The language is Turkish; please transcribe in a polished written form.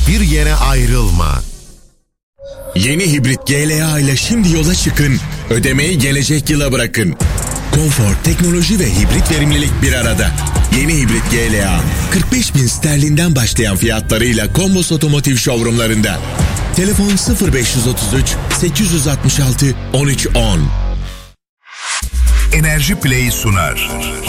Hiçbir yere ayrılma. Yeni hibrit GLA ile şimdi yola çıkın. Ödemeyi gelecek yıla bırakın. Konfor, teknoloji ve hibrit verimlilik bir arada. Yeni hibrit GLA 45.000 sterlinden başlayan fiyatlarıyla Kombos Otomotiv showroomlarında. Telefon 0533 866 1310. Enerji Play sunar.